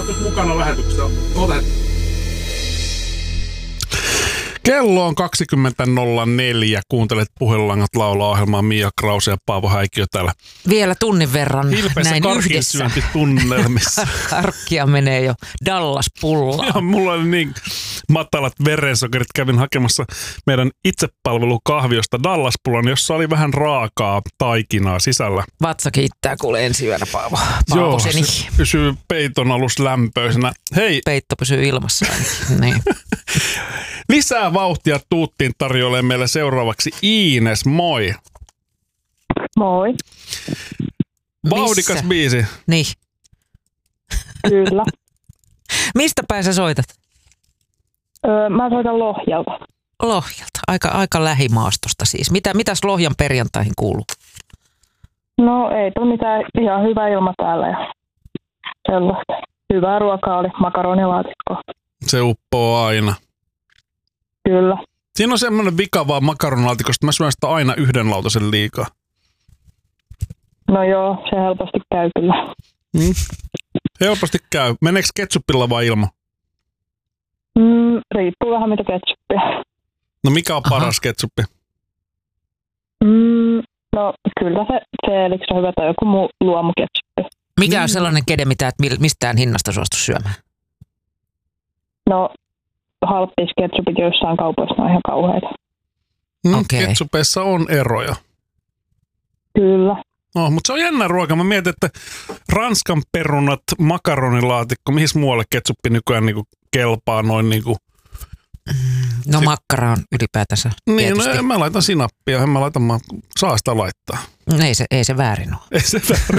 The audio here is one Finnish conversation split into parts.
oot nyt mukana lähetyksessä. Olet. Kello on 20.04. Kuuntelet Puhelinlangat laulaa ohjelmaa Mia Krause ja Paavo Häikiö täällä. Vielä tunnin verran Hilpeässä näin yhdessä. karkinsyöntitunnelmissa. Karkkia menee jo Dallas-pullaan. Joo, mulla oli niin matalat verensokerit. Kävin hakemassa meidän itsepalvelukahviosta Dallas-pullan, jossa oli vähän raakaa taikinaa sisällä. Vatsa kiittää kuule ensi yönä, Paavo. Joo, se pysyy peiton alus lämpöisenä. Hei! Peitto pysyy ilmassa ainakin. Niin. Lisää vauhtia tuuttiin tarjoilee meille seuraavaksi Iines, moi. Moi. Vauhdikas biisi. Niin. Kyllä. Mistä päin sä soitat? Mä soitan Lohjalta. Lohjalta. Aika lähimaastosta siis. Mitäs Lohjan perjantaihin kuuluu? No ei tule mitään, ihan hyvä ilma täällä ja sellaista. Hyvää ruokaa oli, makaronilaatikko. Se uppoo aina. Kyllä. Siinä on semmoinen vika vaan makaronlaatikosta, mä syön sitä aina yhden lautasen liikaa. No joo, se helposti käy kyllä. Helposti käy. Meneekö ketsuppilla vai ilman? Riippuu vähän mitä ketsuppia. No mikä on paras ketsuppi? No kyllä se Felix on hyvä tai joku muu luomuketsuppi. Mikä on sellainen kede, mitä et mistään hinnasta suostu syömään? No halppisketsupit joissain kaupoissa on ihan kauheita. Okei. Ketsupeissa on eroja. Kyllä. No, mutta se on jännä ruoka. Mä mietin, että Ranskan perunat, makaronilaatikko, mihin muualle ketsuppi nykyään niinku kelpaa noin niinku. No makkara on ylipäätänsä Niin, tietysti. no, mä laitan sinappia, saa sitä laittaa. Ei se väärin ole. Ei se väärin.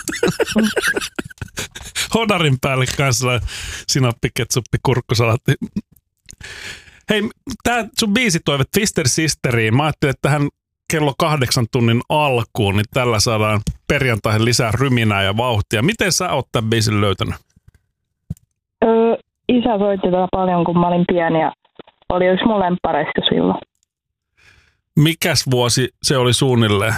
Hodarin päälle kanssa sinappi, ketsuppi, kurkkusalaatti. Hei, tää sun biisitoive Twister Sisteriin. Mä ajattelin, että tähän kello 8 tunnin alkuun, niin tällä saadaan perjantaihin lisää ryminää ja vauhtia. Miten sä oot tämän biisin löytänyt? Isä soitti tätä paljon, kun mä olin pieni ja oli yksi mun lemppareista silloin. Mikäs vuosi se oli suunnilleen?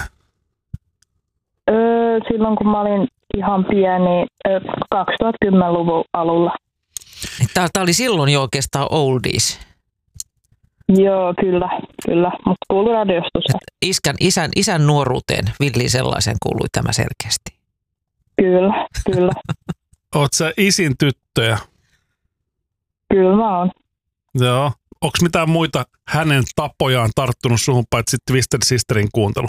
Silloin kun mä olin ihan pieni, 2010-luvun alulla. Tää oli silloin jo oikeastaan oldies. Joo, kyllä. Mutta kuului radiosta se. Isän nuoruuteen, villiin sellaisen kuului tämä selkeästi. Kyllä. Oot sä isin tyttöjä? Kyllä mä oon. Joo. Onks mitään muita hänen tapojaan tarttunut suhun paitsi Twisted Sisterin kuuntelu?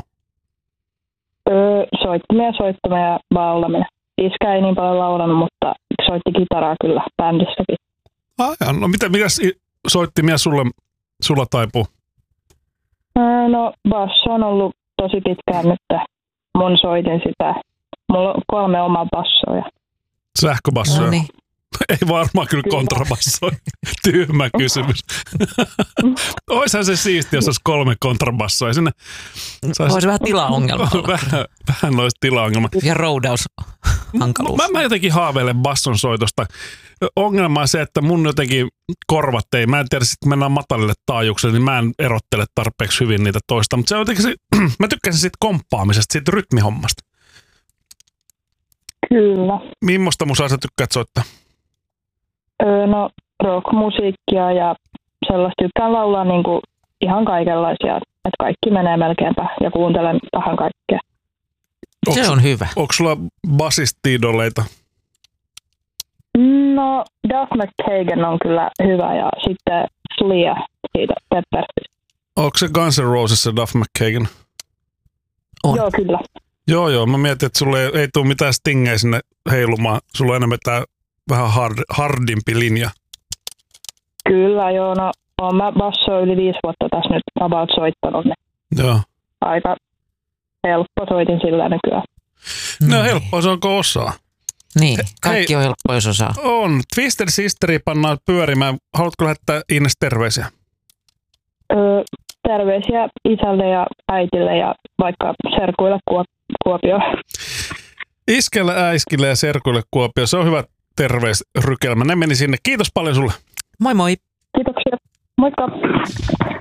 Soittaminen ja laulaminen. Iskä ei niin paljon laulanut, mutta soitti kitaraa kyllä bändissäkin. No mitäs soittimia sulla taipuu? No basso on ollut tosi pitkään nyt. Mun soitin sitä. Mulla on 3 omaa bassoja. Sähköbassoja? No niin. Ei varmaan kyllä kontrabassoja. Tyhmä kysymys. Oishan se siisti, jos olisi 3 kontrabassoja. Olisi vähän tilaongelma. Vähän olisi tilaongelma. Ja roudaushankaluus. Mä jotenkin haaveilen basson soitosta. Ongelma on se, että mun jotenkin korvat ei. Mä en tiedä, sit kun mennään matalille taajuuksille, niin mä en erottele tarpeeksi hyvin niitä toista. Mutta se on jotenkin mä tykkäsin siitä komppaamisesta, siitä rytmihommasta. Kyllä. Millaista musaa sä tykkäät soittaa? No rockmusiikkia ja sellaista tykkään laulaa niinku ihan kaikenlaisia, että kaikki menee melkeinpä ja kuuntelen vähän kaikkea. Se on hyvä. Onko sulla basisti-idoleita? No Duff McKagan on kyllä hyvä ja sitten Slia siitä Peppersistä. Onko se Guns N' Roses se Duff McKagan? On. Joo, kyllä. Joo, mä mietin, että sulle ei tule mitään stingejä sinne heilumaan. Sulla on enemmän tää vähän hardimpi linja. Kyllä, joo. No, oon mä bassoa yli 5 vuotta tässä nyt about soittanut. Joo. Aika helppo soitin sillä nykyään. No helppoa se onko osaa. Niin, kaikki on helppoa, jos osaa. On. Twister Sisteri pannaan pyörimään. Haluatko lähettää Iines terveisiä? Terveisiä isälle ja äitille ja vaikka serkuille Kuopio. Iskelle, äiskille ja serkuille Kuopio. Se on hyvä terveysrykelmä. Ne meni sinne. Kiitos paljon sulle. Moi moi. Kiitoksia. Moikka.